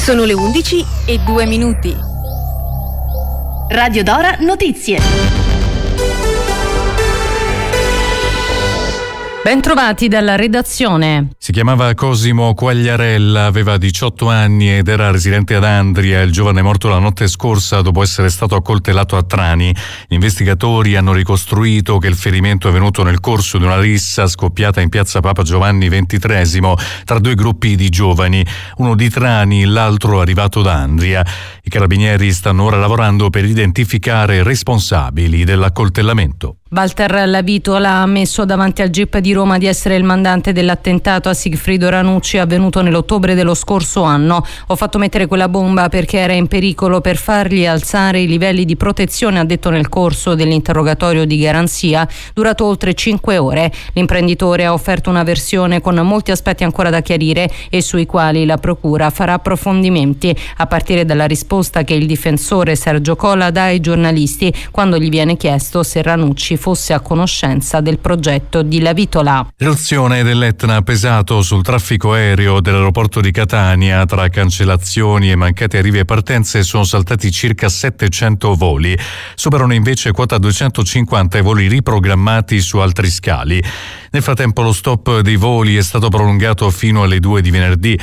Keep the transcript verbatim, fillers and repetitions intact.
Sono le undici e due minuti. Radio Dora Notizie. Bentrovati dalla redazione. Si chiamava Cosimo Quagliarella, aveva diciotto anni ed era residente ad Andria. Il giovane è morto la notte scorsa dopo essere stato accoltellato a Trani. Gli investigatori hanno ricostruito che il ferimento è avvenuto nel corso di una rissa scoppiata in piazza Papa Giovanni ventitreesimo tra due gruppi di giovani, uno di Trani, l'altro arrivato da Andria. I carabinieri stanno ora lavorando per identificare i responsabili dell'accoltellamento. Walter Lavitola ha ammesso davanti al G I P di Roma di essere il mandante dell'attentato a Sigfrido Ranucci avvenuto nell'ottobre dello scorso anno. Ho fatto mettere quella bomba perché era in pericolo per fargli alzare i livelli di protezione, ha detto nel corso dell'interrogatorio di garanzia durato oltre cinque ore. L'imprenditore ha offerto una versione con molti aspetti ancora da chiarire e sui quali la procura farà approfondimenti, a partire dalla risposta che il difensore Sergio Cola dà ai giornalisti quando gli viene chiesto se Ranucci fosse a conoscenza del progetto di Lavitola. L'eruzione dell'Etna ha pesato sul traffico aereo dell'aeroporto di Catania. Tra cancellazioni e mancate arrivi e partenze sono saltati circa settecento voli. Superano invece quota duecentocinquanta i voli riprogrammati su altri scali. Nel frattempo lo stop dei voli è stato prolungato fino alle due di venerdì.